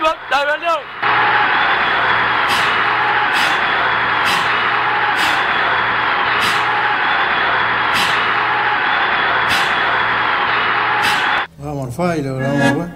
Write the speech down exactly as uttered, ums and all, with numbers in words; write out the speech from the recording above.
¡La ganó! Vamos al fallo, lo grabamos, pues.